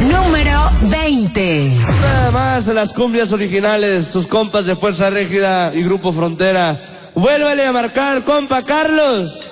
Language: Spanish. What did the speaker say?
Número 20. Nada más en las cumbias originales, sus compas de Fuerza Régida y Grupo Frontera. Vuélvele a marcar, compa Carlos.